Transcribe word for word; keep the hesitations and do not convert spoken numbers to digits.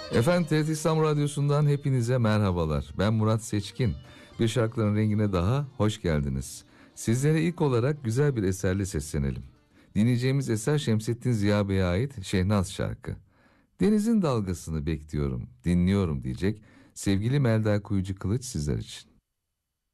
Efendim T R T İstanbul Radyosu'ndan hepinize merhabalar. Ben Murat Seçkin. Bir şarkıların rengine daha hoş geldiniz. Sizlere ilk olarak güzel bir eserle seslenelim. Dinleyeceğimiz eser Şemsettin Ziya Bey'e ait Şehnaz şarkı. Denizin dalgasını bekliyorum, dinliyorum diyecek sevgili Melda Kuyucu Kılıç sizler için.